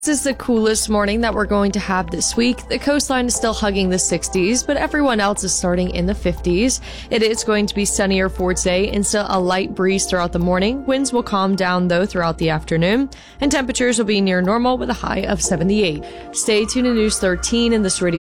This is the coolest morning that we're going to have this week. The coastline is still hugging the 60s, but everyone else is starting in the 50s. It is going to be sunnier for today and still a light breeze throughout the morning. Winds will calm down, though, throughout the afternoon, and temperatures will be near normal with a high of 78. Stay tuned to News 13 in this radio.